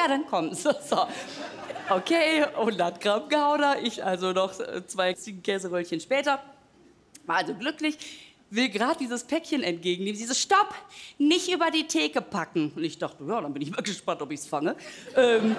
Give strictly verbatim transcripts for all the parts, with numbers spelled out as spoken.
Ja, dann kommen Sie. So. Okay, hundert Gramm Gouda, ich also noch zwei Käseröllchen später. War also glücklich, will gerade dieses Päckchen entgegennehmen. Sie so, stopp, nicht über die Theke packen. Und ich dachte, ja, dann bin ich mal gespannt, ob ich es fange. Ähm,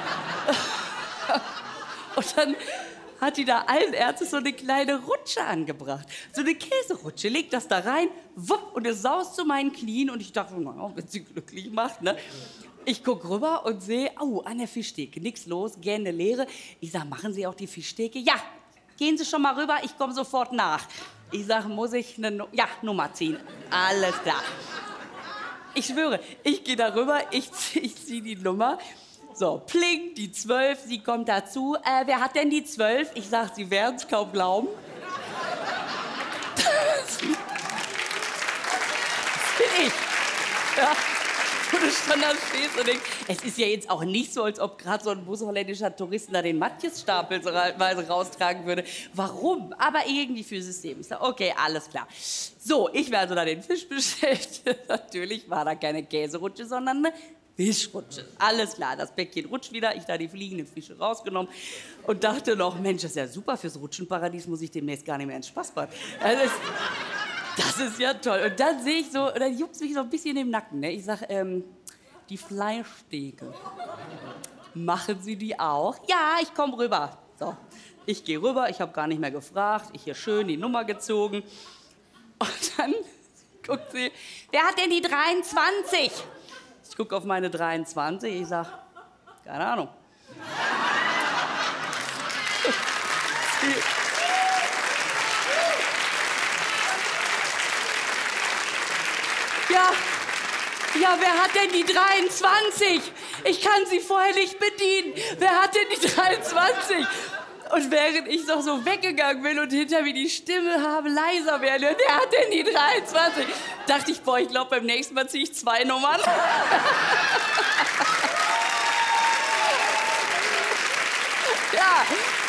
und dann hat die da allen Ernstes so eine kleine Rutsche angebracht. So eine Käserutsche, legt das da rein, wupp, und es saust zu meinen Knien. Und ich dachte, naja, wenn sie glücklich macht, ne? Ich guck rüber und sehe, oh, an der Fischtheke, nix los, gähnende Leere. Ich sag, machen Sie auch die Fischtheke? Ja, gehen Sie schon mal rüber, ich komme sofort nach. Ich sag, muss ich eine no ja, Nummer ziehen? Alles klar. Ich schwöre, ich gehe da rüber, ich, ich ziehe die Nummer. So, pling, die zwölf, sie kommt dazu. Äh, wer hat denn die zwölf? Ich sag, Sie werden es kaum glauben. Das bin ich. Ja. Wo du schon da stehst und denkst, es ist ja jetzt auch nicht so, als ob gerade so ein busholländischer Touristen da den Matjesstapel so raustragen würde. Warum? Aber irgendwie für System. Okay, alles klar. So, ich werde also da den Fisch bestellt. Natürlich war da keine Käserutsche, sondern eine Fischrutsche. Alles klar, das Päckchen rutscht wieder. Ich da die fliegenden Fische rausgenommen und dachte noch, Mensch, das ist ja super, fürs Rutschenparadies muss ich demnächst gar nicht mehr ins Spaßbad. Also es, das ist ja toll. Und dann sehe ich so, und dann juckt mich so ein bisschen im Nacken. Ne? Ich sage, ähm, die Fleischtheke, machen Sie die auch? Ja, ich komme rüber. So, ich gehe rüber, ich habe gar nicht mehr gefragt. Ich hier schön die Nummer gezogen. Und dann guckt sie, wer hat denn die dreiundzwanzig? Ich gucke auf meine dreiundzwanzig, ich sage, keine Ahnung. Ja, ja, wer hat denn die dreiundzwanzig? Ich kann sie vorher nicht bedienen. Wer hat denn die dreiundzwanzig? Und während ich noch so weggegangen bin und hinter mir die Stimme habe leiser werden, wer hat denn die dreiundzwanzig? Dachte ich, boah, ich glaube, beim nächsten Mal ziehe ich zwei Nummern. Ja.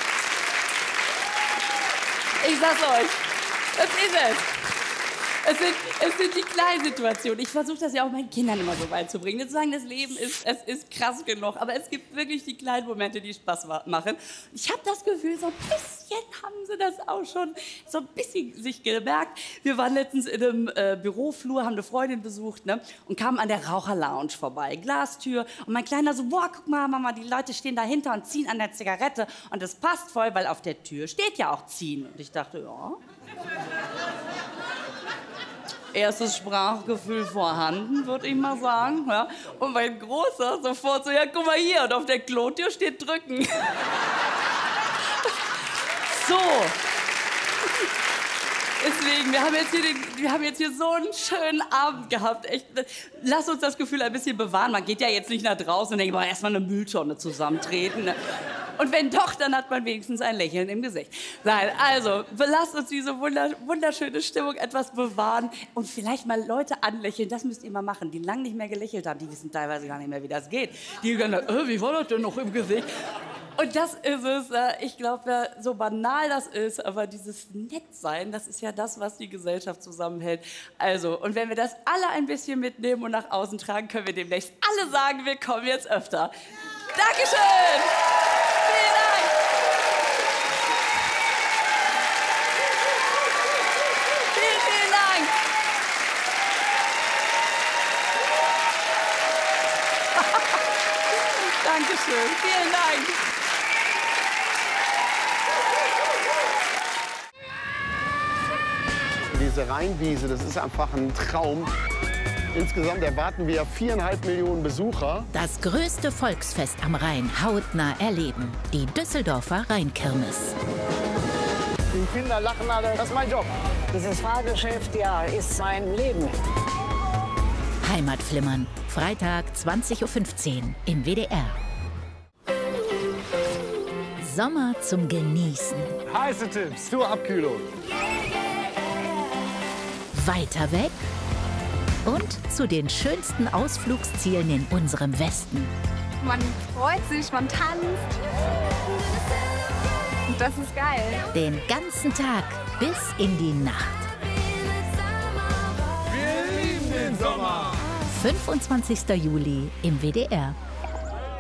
Ich sag's euch, das ist es. Es sind, es sind die kleinen Situationen. Ich versuche das ja auch meinen Kindern immer so beizubringen. Zu sagen, das Leben ist, es ist krass genug. Aber es gibt wirklich die kleinen Momente, die Spaß machen. Ich habe das Gefühl, so ein bisschen haben sie das auch schon so ein bisschen sich gemerkt. Wir waren letztens in einem äh, Büroflur, haben eine Freundin besucht, ne, und kamen an der Raucherlounge vorbei. Glastür. Und mein Kleiner so, boah, guck mal, Mama, die Leute stehen dahinter und ziehen an der Zigarette. Und das passt voll, weil auf der Tür steht ja auch ziehen. Und ich dachte, ja... Erstes Sprachgefühl vorhanden, würde ich mal sagen. Ja. Und mein Großer sofort so, ja, guck mal hier, und auf der Klotür steht drücken. So. Deswegen, wir haben, jetzt hier den, wir haben jetzt hier so einen schönen Abend gehabt. Echt, lass uns das Gefühl ein bisschen bewahren. Man geht ja jetzt nicht nach draußen und denkt, boah, erstmal eine Mülltonne zusammentreten. Ne? Und wenn doch, dann hat man wenigstens ein Lächeln im Gesicht. Nein, also, lasst uns diese wunderschöne Stimmung etwas bewahren und vielleicht mal Leute anlächeln. Das müsst ihr mal machen, die lange nicht mehr gelächelt haben. Die wissen teilweise gar nicht mehr, wie das geht. Die sagen, äh, wie war das denn noch im Gesicht? Und das ist es, ich glaube, so banal das ist, aber dieses Nettsein, das ist ja das, was die Gesellschaft zusammenhält. Also, und wenn wir das alle ein bisschen mitnehmen und nach außen tragen, können wir demnächst alle sagen, wir kommen jetzt öfter. Dankeschön! Vielen Dank! Vielen, vielen Dank! Dankeschön, vielen Dank! Diese Rheinwiese, das ist einfach ein Traum. Insgesamt erwarten wir viereinhalb Millionen Besucher. Das größte Volksfest am Rhein hautnah erleben. Die Düsseldorfer Rheinkirmes. Die Kinder lachen alle. Das ist mein Job. Dieses Fahrgeschäft, ja, ist mein Leben. Heimatflimmern. Freitag zwanzig Uhr fünfzehn im W D R. Sommer zum Genießen. Heiße Tipps zur Abkühlung. Weiter weg und zu den schönsten Ausflugszielen in unserem Westen. Man freut sich, man tanzt. Und das ist geil. Den ganzen Tag bis in die Nacht. Wir lieben den Sommer. fünfundzwanzigster Juli im W D R.